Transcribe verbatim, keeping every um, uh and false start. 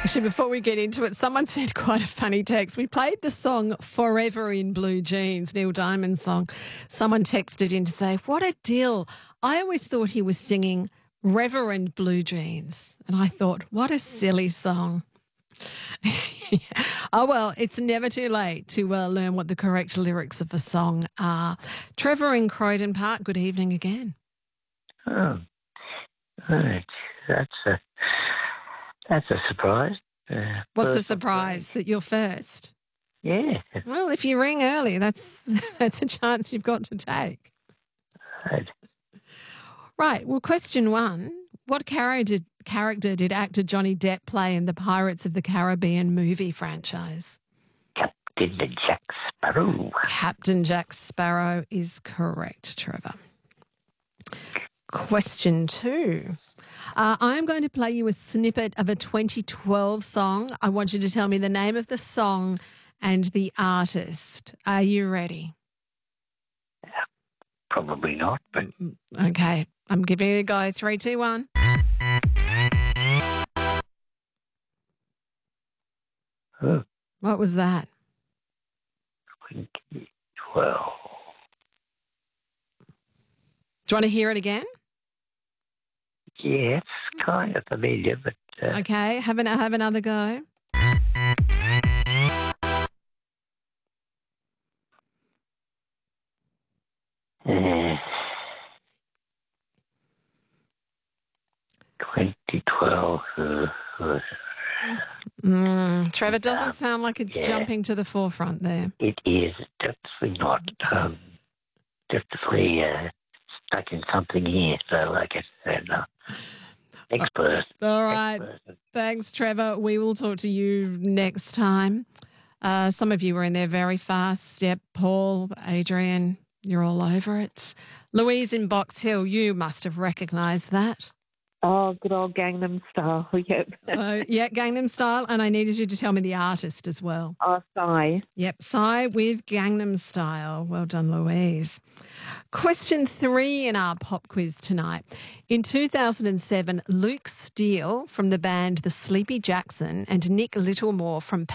Actually, before we get into it, someone sent quite a funny text. We played the song Forever in Blue Jeans, Neil Diamond's song. Someone texted in to say, what a deal. I always thought he was singing Reverend Blue Jeans. And I thought, what a silly song. Oh, well, it's never too late to uh, learn what the correct lyrics of a song are. Trevor in Croydon Park, good evening again. Oh, right. That's a that's a surprise. Uh, What's the first surprise that you're first? Yeah. Well, if you ring early, that's that's a chance you've got to take. Right. Right. Well, question one: what character character did actor Johnny Depp play in the Pirates of the Caribbean movie franchise? Captain Jack Sparrow. Captain Jack Sparrow is correct, Trevor. Question two. Uh, I'm going to play you a snippet of a twenty twelve song. I want you to tell me the name of the song and the artist. Are you ready? Probably not, but... Okay. I'm giving it a go. Three, two, one. Oh, What was that? twenty twelve. Do you want to hear it again? Yeah, it's kind of familiar, but... Uh, Okay. Have, an, have another go. uh, twenty twelve. Uh, uh, Mm, Trevor, doesn't sound like it's yeah. jumping to the forefront there. it is definitely not. Um, definitely uh, stuck in something here, so like I said, uh, next person. All right. Next person. Thanks, Trevor. We will talk to you next time. Uh, some of you were in there very fast. Yep, Paul, Adrian, you're all over it. Louise in Box Hill, you must have recognised that. Oh, good old Gangnam Style, yep. Uh, yeah, Gangnam Style. And I needed you to tell me the artist as well. Oh, Psy. Yep, Psy with Gangnam Style. Well done, Louise. Question three in our pop quiz tonight. In two thousand seven, Luke Steele from the band The Sleepy Jackson and Nick Littlemore from